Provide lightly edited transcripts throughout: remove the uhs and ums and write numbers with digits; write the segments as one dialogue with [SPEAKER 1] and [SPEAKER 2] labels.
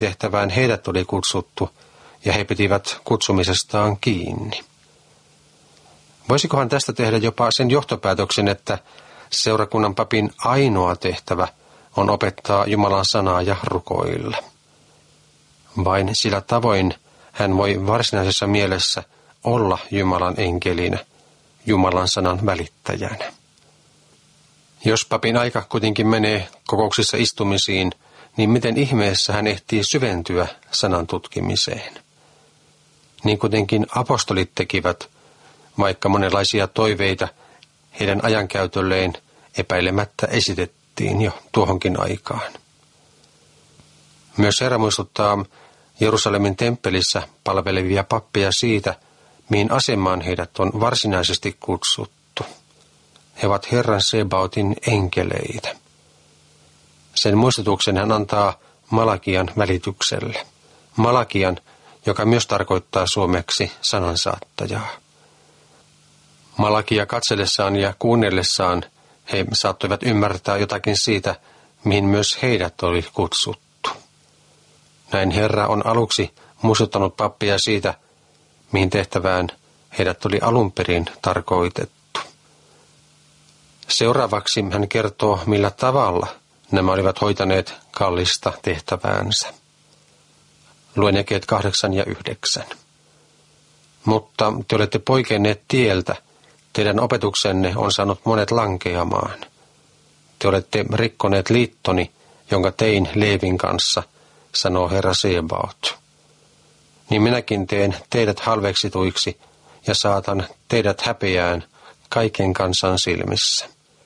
[SPEAKER 1] tehtävään heidät oli kutsuttu, ja he pitivät kutsumisestaan kiinni. Voisikohan tästä tehdä jopa sen johtopäätöksen, että seurakunnan papin ainoa tehtävä on opettaa Jumalan sanaa ja rukoilla. Vain sillä tavoin hän voi varsinaisessa mielessä olla Jumalan enkelinä, Jumalan sanan välittäjänä. Jos papin aika kuitenkin menee kokouksissa istumisiin, niin miten ihmeessä hän ehtii syventyä sanan tutkimiseen? Niin kuitenkin apostolit tekivät, vaikka monenlaisia toiveita heidän ajankäytölleen epäilemättä esitettiin jo tuohonkin aikaan. Myös Herra muistuttaa Jerusalemin temppelissä palvelevia pappeja siitä, mihin asemaan heidät on varsinaisesti kutsuttu. He ovat Herran Sebaotin enkeleitä. Sen muistutuksen hän antaa Malakian välitykselle. Malakian, joka myös tarkoittaa suomeksi sanansaattajaa. Malakia katsellessaan ja kuunnellessaan he saattoivat ymmärtää jotakin siitä, mihin myös heidät oli kutsuttu. Näin Herra on aluksi muistuttanut pappeja siitä, mihin tehtävään heidät oli alun perin tarkoitettu. Seuraavaksi hän kertoo, millä tavalla nämä olivat hoitaneet kallista tehtäväänsä. Luen jakeet 8 ja 9. Mutta te olette poikenneet tieltä, teidän opetuksenne on saanut monet lankeamaan. Te olette rikkoneet liittoni, jonka tein Leevin kanssa, sanoo Herra Sebaot. Niin minäkin teen teidät halveksituiksi ja saatan teidät häpeään kaiken kansan silmissä.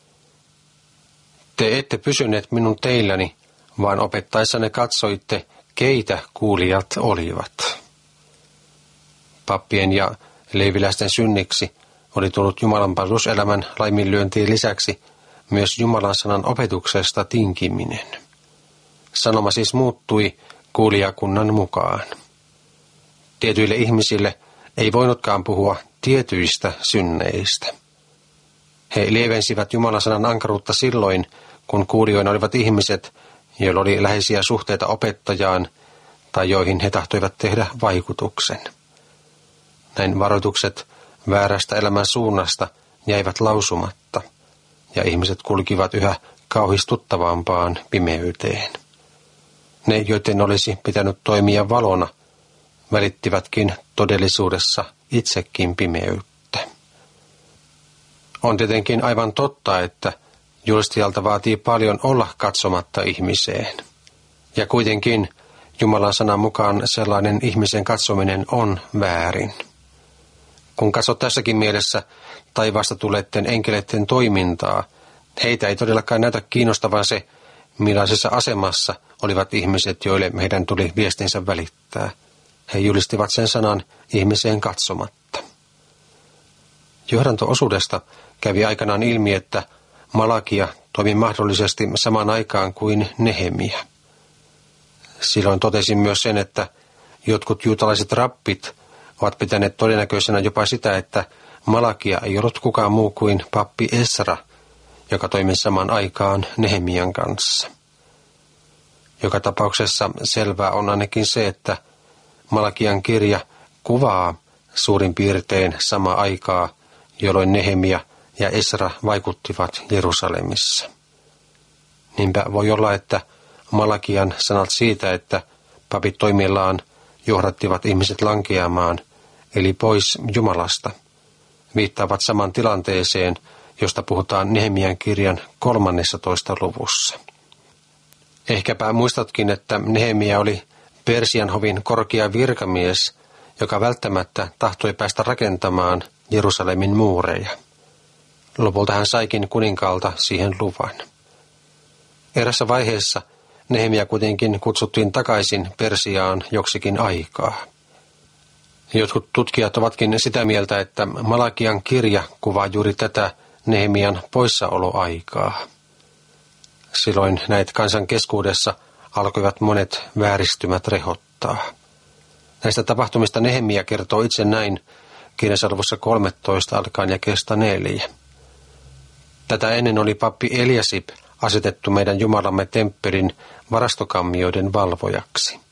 [SPEAKER 1] Te ette pysyneet minun teilläni, vaan opettaessanne katsoitte, keitä kuulijat olivat. Pappien ja leeviläisten synniksi oli tullut Jumalan palveluselämän laiminlyöntiin lisäksi myös Jumalan sanan opetuksesta tinkiminen. Sanoma siis muuttui kuulijakunnan mukaan. Tietyille ihmisille ei voinutkaan puhua tietyistä synneistä. He lievensivät Jumalan sanan ankaruutta silloin, kun kuulijoina olivat ihmiset, joilla oli läheisiä suhteita opettajaan tai joihin he tahtoivat tehdä vaikutuksen. Näin varoitukset väärästä elämän suunnasta jäivät lausumatta, ja ihmiset kulkivat yhä kauhistuttavampaan pimeyteen. Ne, joiden olisi pitänyt toimia valona, välittivätkin todellisuudessa itsekin pimeyttä. On tietenkin aivan totta, että julistajalta vaatii paljon olla katsomatta ihmiseen. Ja kuitenkin Jumalan sanan mukaan sellainen ihmisen katsominen on väärin. Kun katsot tässäkin mielessä taivaasta tulleiden enkeleiden toimintaa, heitä ei todellakaan näytä kiinnostavan se, millaisessa asemassa olivat ihmiset, joille heidän tuli viestinsä välittää. He julistivat sen sanan ihmiseen katsomatta. Johdanto-osuudesta kävi aikanaan ilmi, että Malakia toimi mahdollisesti samaan aikaan kuin Nehemia. Silloin totesin myös sen, että jotkut juutalaiset rappit ovat pitäneet todennäköisenä jopa sitä, että Malakia ei ollut kukaan muu kuin pappi Esra, joka toimi samaan aikaan Nehemian kanssa. Joka tapauksessa selvää on ainakin se, että Malakian kirja kuvaa suurin piirtein samaa aikaa, jolloin Nehemia ja Esra vaikuttivat Jerusalemissa. Niinpä voi olla, että Malakian sanat siitä, että papit toimillaan johdattivat ihmiset lankeamaan, eli pois Jumalasta, viittaavat saman tilanteeseen, josta puhutaan Nehemian kirjan 13. luvussa. Ehkäpä muistatkin, että Nehemia oli Persian hovin korkea virkamies, joka välttämättä tahtoi päästä rakentamaan Jerusalemin muureja. Lopulta hän saikin kuninkaalta siihen luvan. Erässä vaiheessa Nehemia kuitenkin kutsuttiin takaisin Persiaan joksikin aikaa. Jotkut tutkijat ovatkin sitä mieltä, että Malakian kirja kuvaa juuri tätä Nehemian poissaoloaikaa. Silloin näet kansan keskuudessa alkoivat monet vääristymät rehottaa. Näistä tapahtumista Nehemia kertoo itse näin kirjassa luvussa 13 alkaen jakeesta 4. Tätä ennen oli pappi Eliasib asetettu meidän Jumalamme temppelin varastokammioiden valvojaksi.